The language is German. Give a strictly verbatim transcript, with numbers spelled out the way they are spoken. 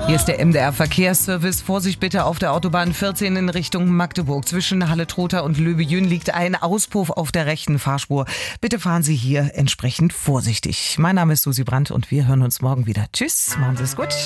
Hier ist der M D R Verkehrsservice. Vorsicht bitte auf der Autobahn vierzehn in Richtung Magdeburg. Zwischen Halle-Trotha und Löbejün liegt ein Auspuff auf der rechten Fahrspur. Bitte fahren Sie hier entsprechend vorsichtig. Mein Name ist Susi Brandt und wir hören uns morgen wieder. Tschüss, machen Sie es gut.